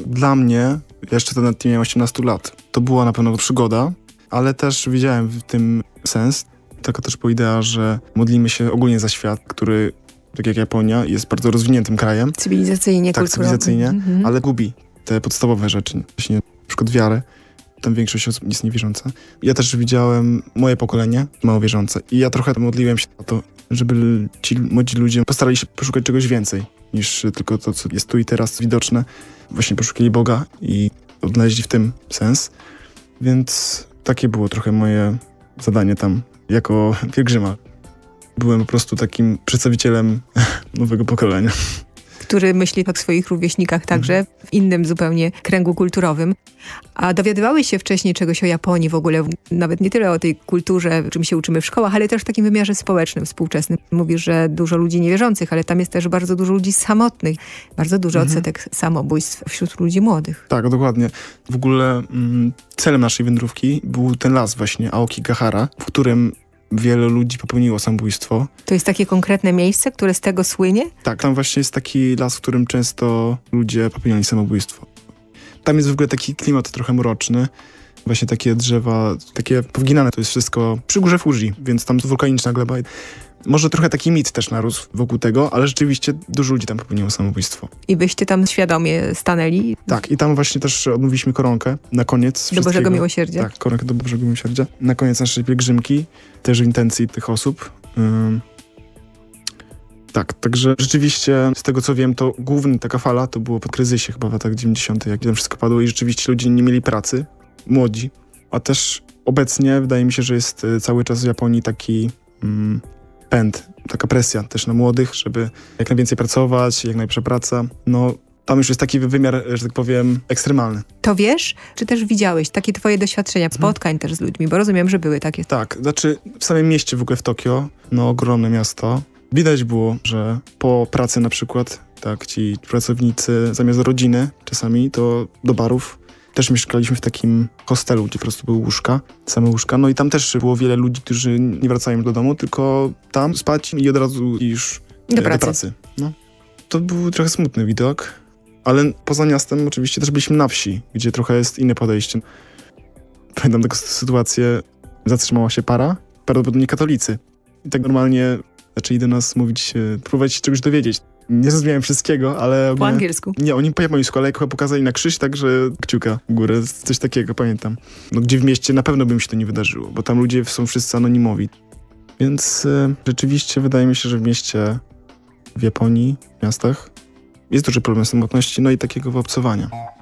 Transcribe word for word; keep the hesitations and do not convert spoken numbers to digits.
Dla mnie, jeszcze wtedy nawet nie miałem osiemnastu lat, to była na pewno przygoda, ale też widziałem w tym sens. Taka też była idea, że modlimy się ogólnie za świat, który, tak jak Japonia, jest bardzo rozwiniętym krajem. Cywilizacyjnie, tak, kulturowo. cywilizacyjnie, mhm. ale gubi te podstawowe rzeczy. Właśnie na przykład wiarę. Tam większość osób jest niewierząca. Ja też widziałem moje pokolenie mało wierzące i ja trochę modliłem się o to, żeby ci młodzi ludzie postarali się poszukać czegoś więcej niż tylko to, co jest tu i teraz widoczne. Właśnie poszukali Boga i odnaleźli w tym sens. Więc takie było trochę moje zadanie tam jako pielgrzyma. Byłem po prostu takim przedstawicielem nowego pokolenia. Który myśli o swoich rówieśnikach także w innym zupełnie kręgu kulturowym. A dowiadywałeś się wcześniej czegoś o Japonii w ogóle, nawet nie tyle o tej kulturze, czym się uczymy w szkołach, ale też w takim wymiarze społecznym, współczesnym. Mówisz, że dużo ludzi niewierzących, ale tam jest też bardzo dużo ludzi samotnych. Bardzo duży Mhm. odsetek samobójstw wśród ludzi młodych. Tak, dokładnie. W ogóle mm, celem naszej wędrówki był ten las właśnie, Aokigahara, w którym wiele ludzi popełniło samobójstwo. To jest takie konkretne miejsce, które z tego słynie? Tak, tam właśnie jest taki las, w którym często ludzie popełniali samobójstwo. Tam jest w ogóle taki klimat trochę mroczny. Właśnie takie drzewa, takie powginane, to jest wszystko przy górze Fuji, więc tam jest wulkaniczna gleba. Może trochę taki mit też narósł wokół tego, ale rzeczywiście dużo ludzi tam popełniło samobójstwo. I byście tam świadomie stanęli? Tak, i tam właśnie też odmówiliśmy koronkę na koniec. Do Bożego Miłosierdzia? Tak, koronkę do Bożego Miłosierdzia. Na koniec naszej pielgrzymki, też w intencji tych osób. Ym. Tak, także rzeczywiście z tego co wiem, to główna taka fala to było po kryzysie chyba w latach dziewięćdziesiątych, jak tam wszystko padło i rzeczywiście ludzie nie mieli pracy, młodzi. A też obecnie wydaje mi się, że jest cały czas w Japonii taki mm, pęd, taka presja też na młodych, żeby jak najwięcej pracować, jak najlepsza praca. No tam już jest taki wymiar, że tak powiem, ekstremalny. To wiesz? Czy też widziałeś takie twoje doświadczenia, spotkań hmm. też z ludźmi? Bo rozumiem, że były takie. Tak, znaczy w samym mieście w ogóle w Tokio, no ogromne miasto, widać było, że po pracy na przykład, tak, ci pracownicy zamiast do rodziny czasami, to do barów. Też mieszkaliśmy w takim hostelu, gdzie po prostu były łóżka, same łóżka. No i tam też było wiele ludzi, którzy nie wracają do domu, tylko tam spać i od razu już do, do pracy. pracy. No. To był trochę smutny widok, ale poza miastem oczywiście też byliśmy na wsi, gdzie trochę jest inne podejście. Pamiętam taką sytuację, zatrzymała się para, prawdopodobnie katolicy. I tak normalnie zaczęli do nas mówić, próbować się czegoś dowiedzieć. Nie zrozumiałem wszystkiego, ale... Po angielsku? Nie, oni po japońsku, ale chyba pokazali na krzyż, także kciuka w górę, coś takiego, pamiętam. No gdzie w mieście na pewno by mi się to nie wydarzyło, bo tam ludzie są wszyscy anonimowi. Więc e, rzeczywiście wydaje mi się, że w mieście, w Japonii, w miastach jest duży problem samotności, no i takiego wyobcowania.